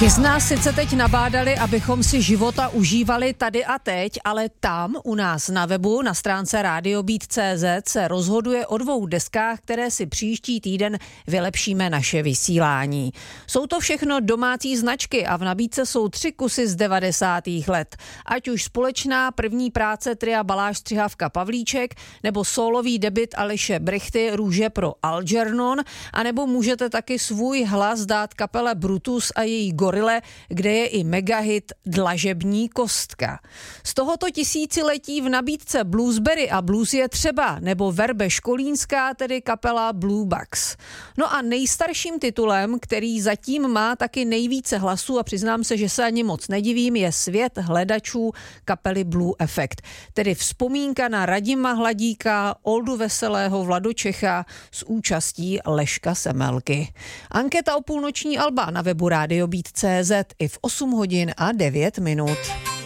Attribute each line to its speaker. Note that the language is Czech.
Speaker 1: Taky z nás sice teď nabádali, abychom si života užívali tady a teď, ale tam u nás na webu na stránce radiobeat.cz se rozhoduje o 2 deskách, které si příští týden vylepšíme naše vysílání. Jsou to všechno domácí značky a v nabídce jsou 3 kusy z 90. let. Ať už společná první práce tria Baláž Střihavka Pavlíček, nebo sólový debut Aleše Brychty Růže pro Algernon, anebo můžete taky svůj hlas dát kapele Brutus a její Gorile, kde je i megahit Dlažební kostka. Z tohoto tisíciletí v nabídce Bluesberry a Blues je třeba, nebo Verbe Školínská, tedy kapela Blue Bucks. No a nejstarším titulem, který zatím má taky nejvíce hlasů a přiznám se, že se ani moc nedivím, je Svět hledačů kapely Blue Effect. Tedy vzpomínka na Radima Hladíka, Oldu Veselého, Vlado Čecha s účastí Leška Semelky. Anketa o půlnoční alba na webu radiobeat.cz i v 8 hodin a 9 minut.